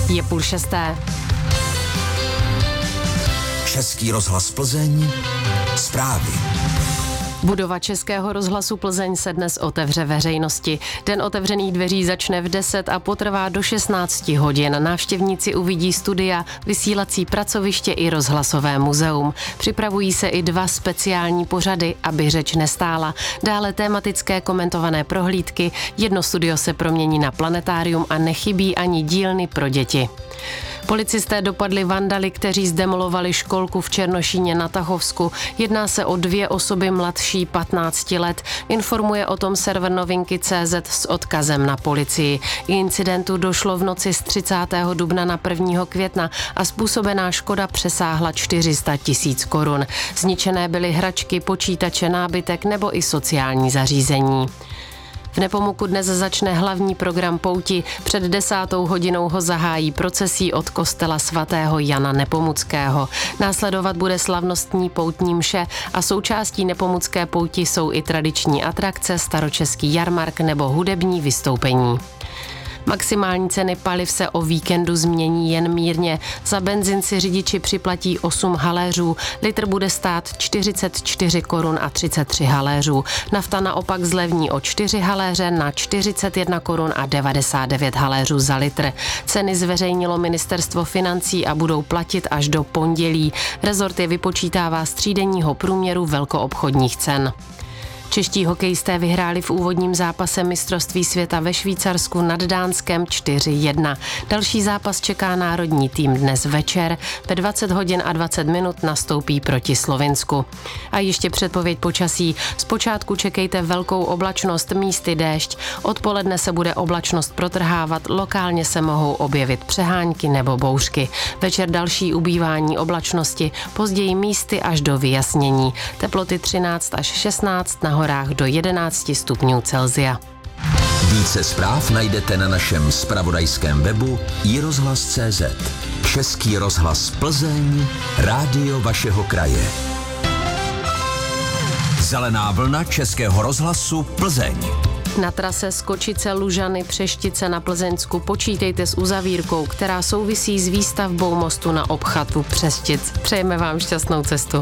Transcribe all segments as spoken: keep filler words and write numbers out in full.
Je půl šesté. Český rozhlas Plzeň, zprávy. Budova Českého rozhlasu Plzeň se dnes otevře veřejnosti. Den otevřených dveří začne v deset a potrvá do šestnáct hodin. Návštěvníci uvidí studia, vysílací pracoviště i rozhlasové muzeum. Připravují se i dva speciální pořady, aby řeč nestála. Dále tematické komentované prohlídky, jedno studio se promění na planetárium a nechybí ani dílny pro děti. Policisté dopadli vandaly, kteří zdemolovali školku v Černošíně na Tachovsku. Jedná se o dvě osoby mladší patnácti let. Informuje o tom server novinky tečka cé zet s odkazem na policii. Incidentu došlo v noci z třicátého dubna na prvního května a způsobená škoda přesáhla čtyři sta tisíc korun. Zničené byly hračky, počítače, nábytek nebo i sociální zařízení. V Nepomuku dnes začne hlavní program pouti. Před desátou hodinou ho zahájí procesí od kostela svatého Jana Nepomuckého. Následovat bude slavnostní poutní mše a součástí nepomucké pouti jsou i tradiční atrakce, staročeský jarmark nebo hudební vystoupení. Maximální ceny paliv se o víkendu změní jen mírně. Za benzin si řidiči připlatí osm haléřů, litr bude stát čtyřicet čtyři korun a třicet tři haléřů. Nafta naopak zlevní o čtyři haléře na čtyřicet jedna korun a devadesát devět haléřů za litr. Ceny zveřejnilo ministerstvo financí a budou platit až do pondělí. Rezort je vypočítává z třídenního průměru velkoobchodních cen. Čeští hokejisté vyhráli v úvodním zápase mistrovství světa ve Švýcarsku nad Dánskem čtyři jedna. Další zápas čeká národní tým dnes večer. Ve dvacet hodin a dvacet minut nastoupí proti Slovinsku. A ještě předpověď počasí. Zpočátku čekejte velkou oblačnost, místy déšť. Odpoledne se bude oblačnost protrhávat, lokálně se mohou objevit přehánky nebo bouřky. Večer další ubývání oblačnosti, později místy až do vyjasnění. Teploty třináct až šestnáct, na horách do jedenáct stupňů Celsia. Více zpráv najdete na našem zpravodajském webu i rozhlas tečka cé zet. Český rozhlas Plzeň, rádio vašeho kraje. Zelená vlna Českého rozhlasu Plzeň. Na trase Skočice Lužany Přeštice na Plzeňsku počítejte s uzavírkou, která souvisí s výstavbou mostu na obchvatu Přeštic. Přejeme vám šťastnou cestu.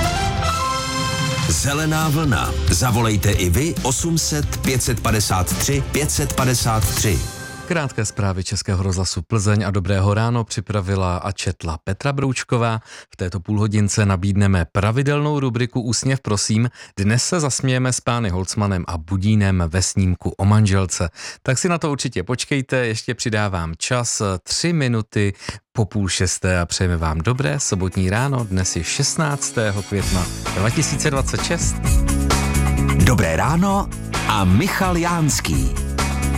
Zelená vlna. Zavolejte i vy osm set pět set padesát tři pět set padesát tři. Krátké zprávy Českého rozhlasu Plzeň a dobrého ráno připravila a četla Petra Broučková. V této půlhodince nabídneme pravidelnou rubriku Úsměv prosím. Dnes se zasmějeme s pány Holcmanem a Budínem ve snímku o manželce. Tak si na to určitě počkejte, ještě přidávám čas tři minuty po půl šesté a přejeme vám dobré sobotní ráno. Dnes je šestnáctého května dva tisíce dvacet šest. Dobré ráno a Michal Jánský.